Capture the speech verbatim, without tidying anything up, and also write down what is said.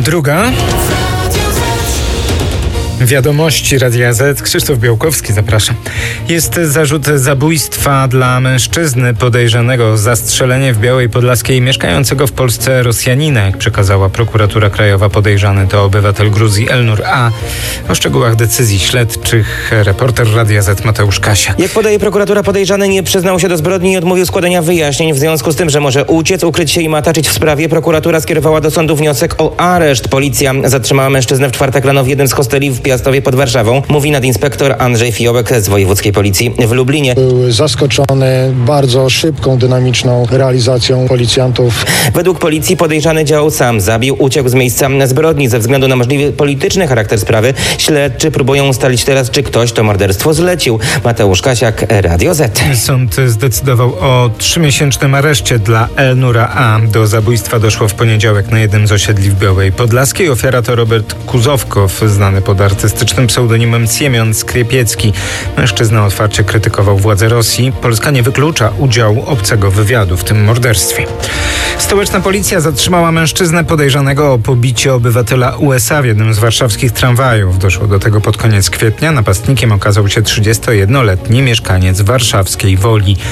Druga. Wiadomości Radia Z. Krzysztof Białkowski, zapraszam. Jest zarzut zabójstwa dla mężczyzny podejrzanego o zastrzelenie w Białej Podlaskiej mieszkającego w Polsce Rosjanina. Jak przekazała prokuratura krajowa, podejrzany to obywatel Gruzji Elnur A. O szczegółach decyzji śledczych reporter Radia Z Mateusz Kasia. Jak podaje prokuratura, podejrzany nie przyznał się do zbrodni i odmówił składania wyjaśnień. W związku z tym, że może uciec, ukryć się i mataczyć w sprawie, prokuratura skierowała do sądu wniosek o areszt. Policja zatrzymała mężczyznę w czwartek rano w jednym z hosteli w Piastowie pod Warszawą. Mówi nadinspektor Andrzej Fiołek z Wojewódzkiej Policji w Lublinie. Był zaskoczony bardzo szybką, dynamiczną realizacją policjantów. Według policji podejrzany działał sam. Zabił, uciekł z miejsca zbrodni. Ze względu na możliwy polityczny charakter sprawy śledczy próbują ustalić teraz, czy ktoś to morderstwo zlecił. Mateusz Kasiak, Radio Z. Sąd zdecydował o trzymiesięcznym areszcie dla Elnura A. Do zabójstwa doszło w poniedziałek na jednym z osiedli w Białej Podlaskiej. Ofiara to Robert Kuzowkow, znany pod artystycznym pseudonimem Siemion Skriepiecki. Mężczyzna otwarcie krytykował władze Rosji. Polska nie wyklucza udziału obcego wywiadu w tym morderstwie. Stołeczna policja zatrzymała mężczyznę podejrzanego o pobicie obywatela U S A w jednym z warszawskich tramwajów. Doszło do tego pod koniec kwietnia. Napastnikiem okazał się trzydziestojednoletni mieszkaniec warszawskiej Woli.